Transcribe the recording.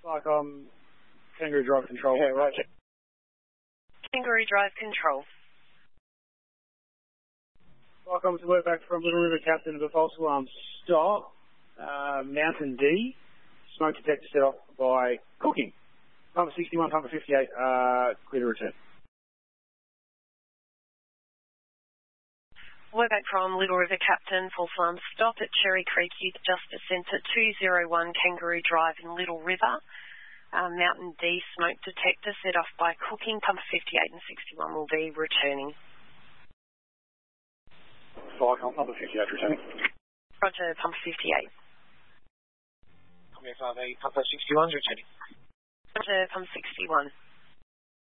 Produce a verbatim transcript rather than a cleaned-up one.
Like I'm Kangaroo Drive Control. Yeah, right. Kangaroo Drive Control. Welcome to work back from Little River Captain of the false alarm stop. Uh, Mountain D. Smoke detector set off by cooking. Pump sixty-one, pump fifty-eight, uh, clear to return. We're back from Little River Captain, false alarm stop at Cherry Creek Youth Justice Centre, two oh one Kangaroo Drive in Little River. Um, Mountain D smoke detector set off by cooking. Pump fifty-eight and sixty-one will be returning. Fire pump number fifty-eight returning. Roger, pump fifty-eight. Pump F R V, pump sixty-one returning. Roger, pump sixty-one.